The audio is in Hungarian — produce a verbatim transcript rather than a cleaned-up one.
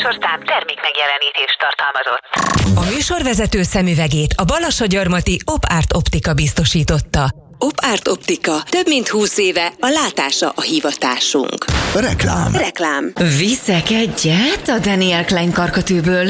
műsorszám termék megjelenítést tartalmazott. A műsorvezető szemüvegét a Balassagyarmati Op-Art Optika biztosította. Op-Art Optika. Több mint húsz éve a látása a hivatásunk. Reklám. Reklám. Viszek egyet a Daniel Klein karkötőből.